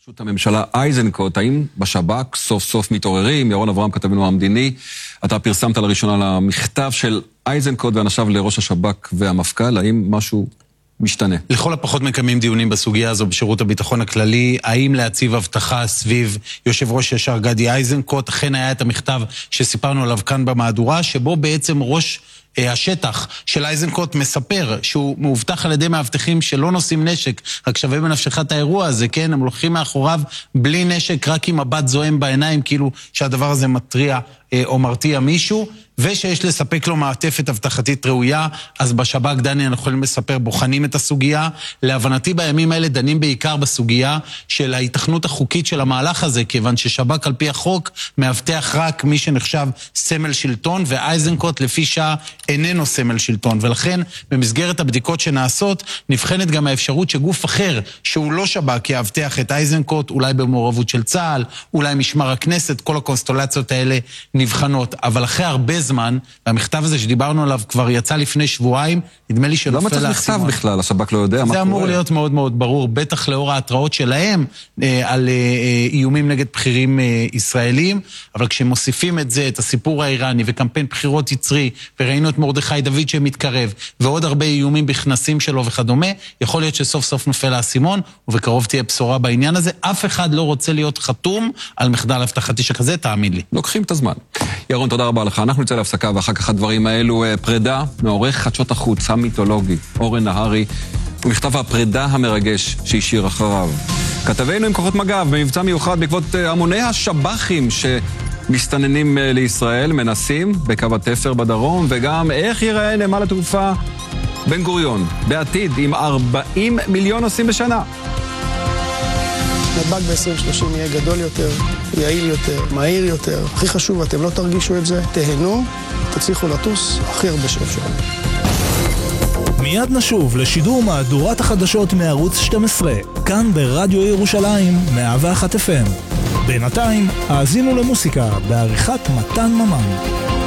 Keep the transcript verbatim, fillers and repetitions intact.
ראשות הממשלה אייזנקוט, האם בשב"כ סוף סוף מתעוררים? ירון אברהם, כתבנו המדיני, אתה פרסמת לראשונה למכתב של אייזנקוט ואנשיו לראש השב"כ והמפכ"ל, האם משהו משתנה? לכל הפחות מקיימים דיונים בסוגיה הזו בשירות הביטחון הכללי, האם להציב הבטחה סביב יושב ראש ישר גדי אייזנקוט. אכן היה את המכתב שסיפרנו עליו כאן במהדורה, שבו בעצם ראש השטח של אייזנקוט מספר שהוא מאובטח על ידי מאבטחים שלא נושאים נשק, רק שווה בנפשך את האירוע הזה, כן? הם הולכים מאחוריו בלי נשק, רק עם מבט זוהם בעיניים, כאילו שהדבר הזה מטריע או מרתיע מישהו, ושיש לספק לו מעטפת הבטחתית ראויה. אז בשב"כ, דני, אנחנו יכולים לספר, בוחנים את הסוגיה. להבנתי בימים האלה דנים בעיקר בסוגיה של ההיתכנות החוקית של המהלך הזה, כיוון ששב"כ על פי החוק מאבטח רק מי שנחשב סמל שלטון, ואייזנקוט לפי שעה איננו סמל שלטון. ולכן במסגרת הבדיקות שנעשות נבחנת גם האפשרות שגוף אחר שהוא לא שב"כ יאבטח את אייזנקוט, אולי במעורבות של צה"ל, אולי משמר הכנסת, כל הקונסטלציות האלה נבחנות. אבל אחרי הרבה זמן, והמכתב הזה שדיברנו עליו כבר יצא לפני שבועיים, נדמה לי שנופל להסימון. למה צריך מכתב בכלל? השב"כ לא יודע מה קורה. זה אמור להיות מאוד מאוד ברור, בטח לאור ההתראות שלהם אה, על אה, איומים נגד בכירים אה, ישראלים, אבל כשמוסיפים את זה, את הסיפור האיראני וקמפיין בחירות יצרי, וראינו את מרדכי דוד שמתקרב, ועוד הרבה איומים בכנסים שלו וכדומה, יכול להיות שסוף סוף נופל להסימון, ובקרוב תהיה בשורה בעניין הזה. אף אחד לא רוצה להיות חתום על מחדל הבטחתי שכזה, תאמין לי. לוקחים את הזמן. ירון, תודה רבה לך. אנחנו נצא להפסקה, ואחר כך הדברים האלו פרידה מעורך חדשות החוץ המיתולוגי, אורן נהרי, ומכתב הפרידה המרגש שהשאיר אחריו. כתבנו עם כוחות מג"ב במבצע מיוחד בעקבות המוני השב"חים שמסתננים לישראל, מנסים בקו התפר בדרום, וגם איך ייראה נמל התעופה בן גוריון בעתיד עם ארבעים מיליון נוסעים בשנה. נתב"ג ב-עשרים שלושים יהיה גדול יותר, יעיל יותר, מהיר יותר. הכי חשוב, אתם לא תרגישו את זה, תהנו, תצליחו לטוס הכי הרבה שאפשר. מיד נשוב לשידור מהדורת החדשות מערוץ שתים עשרה, כאן ברדיו ירושלים מאה ואחת אף אם. בינתיים, האזינו למוסיקה בעריכת מתן ממן.